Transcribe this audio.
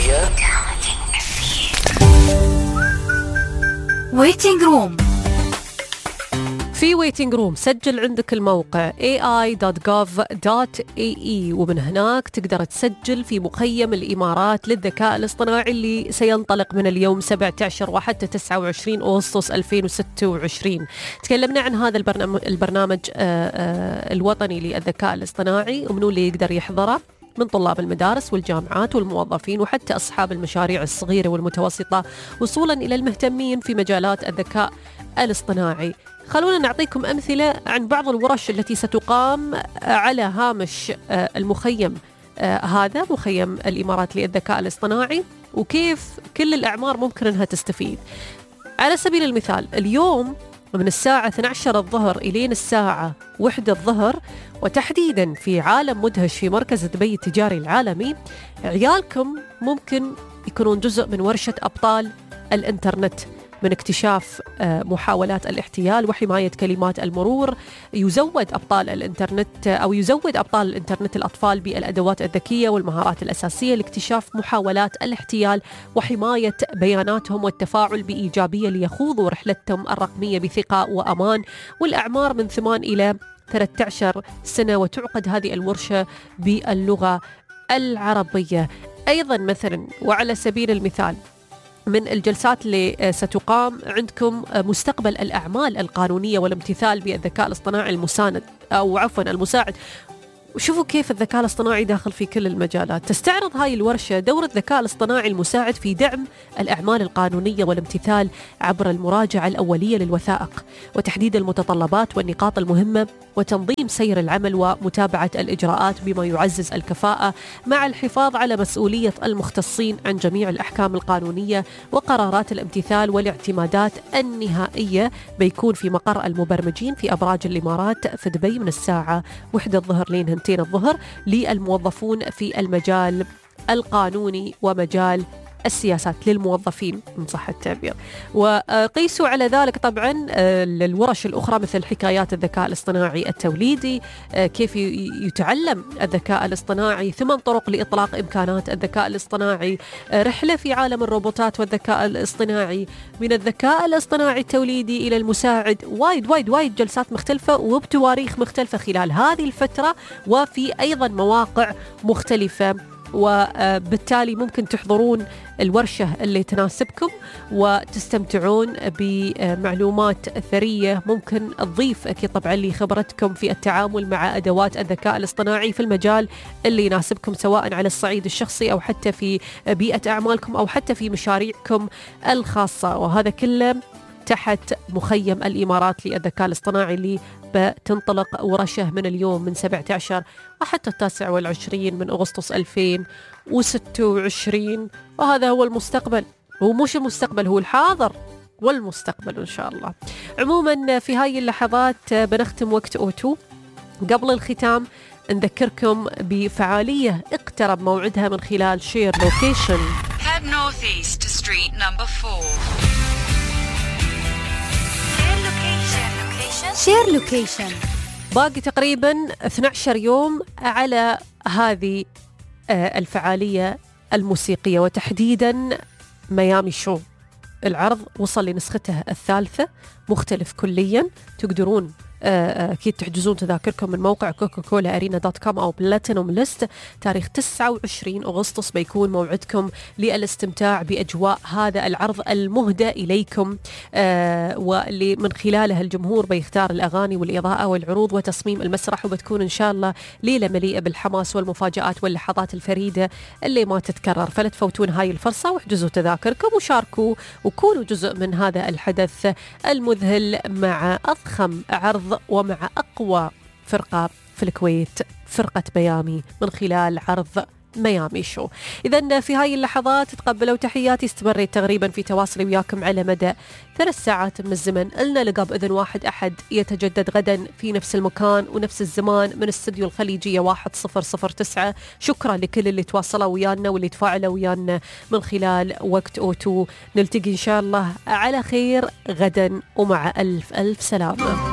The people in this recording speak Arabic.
Waiting Room. في ويتنج روم سجل عندك الموقع ai.gov.ae ومن هناك تقدر تسجل في مخيم الإمارات للذكاء الاصطناعي اللي سينطلق من اليوم 17 وحتى 29 أغسطس 2026. تكلمنا عن هذا البرنامج الوطني للذكاء الاصطناعي ومنو اللي يقدر يحضره من طلاب المدارس والجامعات والموظفين وحتى أصحاب المشاريع الصغيرة والمتوسطة وصولا إلى المهتمين في مجالات الذكاء الاصطناعي. خلونا نعطيكم أمثلة عن بعض الورش التي ستقام على هامش المخيم هذا مخيم الإمارات للذكاء الاصطناعي وكيف كل الأعمار ممكن أنها تستفيد. على سبيل المثال اليوم من الساعة 12 الظهر إلين الساعة 1 الظهر وتحديدا في عالم مدهش في مركز دبي التجاري العالمي عيالكم ممكن يكونون جزء من ورشة أبطال الإنترنت من اكتشاف محاولات الاحتيال وحماية كلمات المرور. يزود أبطال الإنترنت الأطفال بالأدوات الذكية والمهارات الأساسية لاكتشاف محاولات الاحتيال وحماية بياناتهم والتفاعل بإيجابية ليخوضوا رحلتهم الرقمية بثقة وأمان. والأعمار من 8 إلى 13 سنة وتعقد هذه الورشة باللغة العربية. أيضا مثلا وعلى سبيل المثال من الجلسات اللي ستقام عندكم مستقبل الأعمال القانونية والامتثال بالذكاء الاصطناعي المساعد. شوفوا كيف الذكاء الاصطناعي داخل في كل المجالات. تستعرض هاي الورشة دور الذكاء الاصطناعي المساعد في دعم الأعمال القانونية والامتثال عبر المراجعة الأولية للوثائق وتحديد المتطلبات والنقاط المهمة وتنظيم سير العمل ومتابعة الإجراءات بما يعزز الكفاءة مع الحفاظ على مسؤولية المختصين عن جميع الأحكام القانونية وقرارات الامتثال والاعتمادات النهائية. بيكون في مقر المبرمجين في أبراج الإمارات في دبي من الساعة 1 الظهر لين 2 الظهر للموظفون في المجال القانوني ومجال السياسات للموظفين إن صح التعبير. وقيسوا على ذلك طبعا الورش الأخرى مثل حكايات الذكاء الاصطناعي التوليدي، كيف يتعلم الذكاء الاصطناعي، 8 طرق لإطلاق إمكانات الذكاء الاصطناعي، رحلة في عالم الروبوتات والذكاء الاصطناعي، من الذكاء الاصطناعي التوليدي إلى المساعد. وايد جلسات مختلفة وبتواريخ مختلفة خلال هذه الفترة وفي أيضا مواقع مختلفة. وبالتالي ممكن تحضرون الورشة اللي تناسبكم وتستمتعون بمعلومات ثرية ممكن تضيف أكيد طبعا لخبرتكم في التعامل مع أدوات الذكاء الاصطناعي في المجال اللي يناسبكم سواء على الصعيد الشخصي أو حتى في بيئة أعمالكم أو حتى في مشاريعكم الخاصة. وهذا كله تحت مخيم الإمارات للذكاء الاصطناعي اللي بتنطلق ورشه من اليوم من 17 وحتى 29 من أغسطس 2026. وهذا هو المستقبل، هو مش المستقبل، هو الحاضر والمستقبل إن شاء الله. عموما في هاي اللحظات بنختم وقت أوتو. قبل الختام نذكركم بفعالية اقترب موعدها من خلال شير لوكيشن. Head northeast to street number 4. شير لوكيشن. باقي تقريبا 12 يوم على هذه الفعالية الموسيقية وتحديدا ميامي شو. العرض وصل لنسخته الثالثة، مختلف كليا. تقدرون أكيد تحجزون تذاكركم من موقع coca-cola-arena.com أو بلاتينوم ليست. تاريخ 29 أغسطس بيكون موعدكم للاستمتاع بأجواء هذا العرض المهدى إليكم واللي من خلاله الجمهور بيختار الأغاني والإضاءة والعروض وتصميم المسرح. وبتكون إن شاء الله ليلة مليئة بالحماس والمفاجآت واللحظات الفريدة اللي ما تتكرر. فلا تفوتون هاي الفرصة واحجزوا تذاكركم وشاركوا وكونوا جزء من هذا الحدث المذهل مع أضخم عرض ومع أقوى فرقة في الكويت، فرقة ميامي، من خلال عرض ميامي شو. إذن في هاي اللحظات تقبلوا تحياتي. استمريت تقريبا في تواصلي وياكم على مدى 3 ساعات من الزمن. لنا لقاء بإذن واحد أحد يتجدد غدا في نفس المكان ونفس الزمان من استديو الخليجية 1009. شكرا لكل اللي تواصلوا ويانا واللي تفاعلوا ويانا من خلال وقت أوتو. نلتقي إن شاء الله على خير غدا ومع ألف سلامة.